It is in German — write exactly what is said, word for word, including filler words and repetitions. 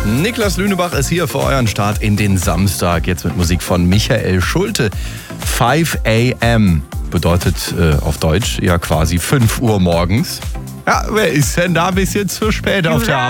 Niklas Lünebach ist hier für euren Start in den Samstag. Jetzt mit Musik von Michael Schulte. five a m bedeutet äh, auf Deutsch ja quasi fünf Uhr morgens. Ja, wer ist denn da ein bisschen zu spät auf der Arbeit?